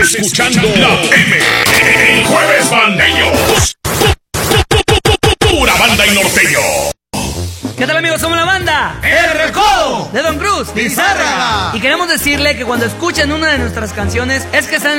Escuchando la M. Jueves Bandeño. Pura banda y norteño. ¿Qué tal, amigos? Somos la banda El Recodo de Don Cruz Lizárraga. y queremos decirle que cuando escuchen una de nuestras canciones es que están